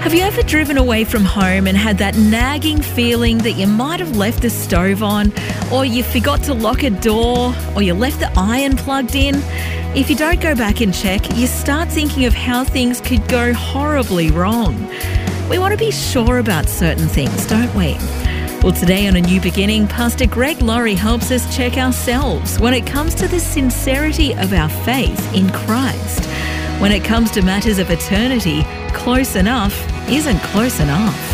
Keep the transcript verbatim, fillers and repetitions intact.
Have you ever driven away from home and had that nagging feeling that you might have left the stove on, or you forgot to lock a door, or you left the iron plugged in? If you don't go back and check, you start thinking of how things could go horribly wrong. We want to be sure about certain things, don't we? Well, today on A New Beginning, Pastor Greg Laurie helps us check ourselves when it comes to the sincerity of our faith in Christ. When it comes to matters of eternity, close enough isn't close enough.